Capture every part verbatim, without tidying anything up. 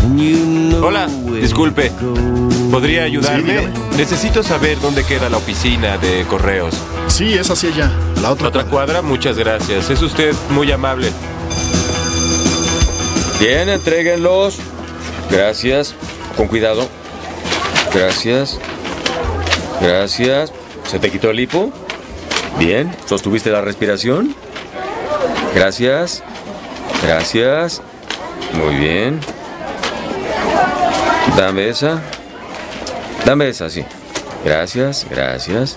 Hola, disculpe. ¿Podría ayudarme? Sí, Necesito saber dónde queda la oficina de correos. Sí, es hacia allá, a la otra, ¿Otra cuadra. cuadra? Muchas gracias. Es usted muy amable. Bien, entréguenlos. Gracias. Con cuidado. Gracias. Gracias. ¿Se te quitó el hipo? Bien. ¿Sostuviste la respiración? Gracias. Gracias. Muy bien. Dame esa. Dame esa, sí. Gracias, gracias.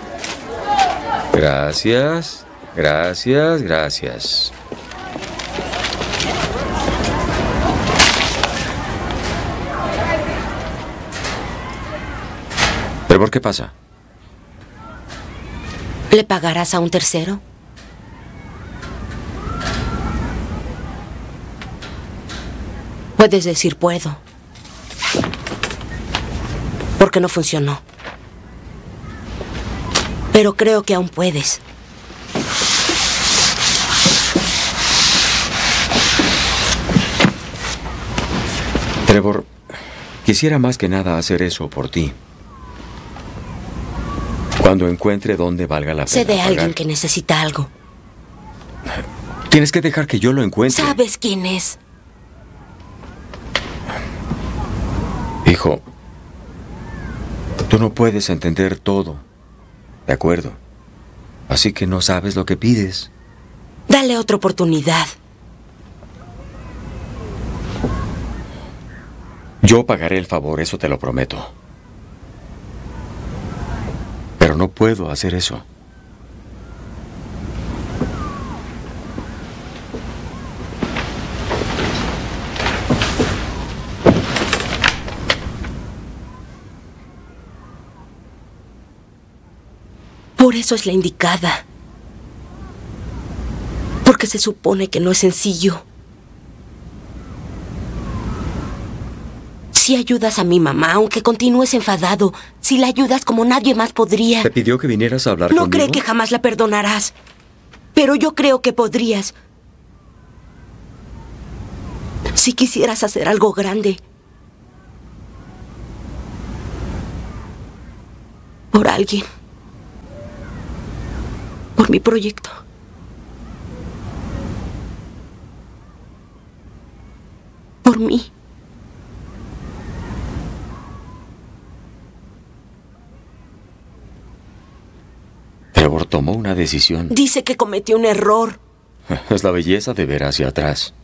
Gracias. Gracias, gracias. ¿Pero por qué pasa? ¿Le pagarás a un tercero? Puedes decir puedo. Porque no funcionó. Pero creo que aún puedes. Trevor, quisiera más que nada hacer eso por ti. Cuando encuentre dónde valga la pena Sé de pagar. alguien que necesita algo. Tienes que dejar que yo lo encuentre. ¿Sabes quién es? Hijo, tú no puedes entender todo, ¿de acuerdo? Así que no sabes lo que pides. Dale otra oportunidad. Yo pagaré el favor, eso te lo prometo. Pero no puedo hacer eso. Por eso es la indicada. Porque se supone que no es sencillo. Si ayudas a mi mamá, aunque continúes enfadado, si la ayudas como nadie más podría... ¿Te pidió que vinieras a hablar No conmigo? cree que jamás la perdonarás. Pero yo creo que podrías. Si quisieras hacer algo grande. Por alguien. Por mi proyecto. Por mí. Trevor tomó una decisión. Dice que cometió un error. Es la belleza de ver hacia atrás.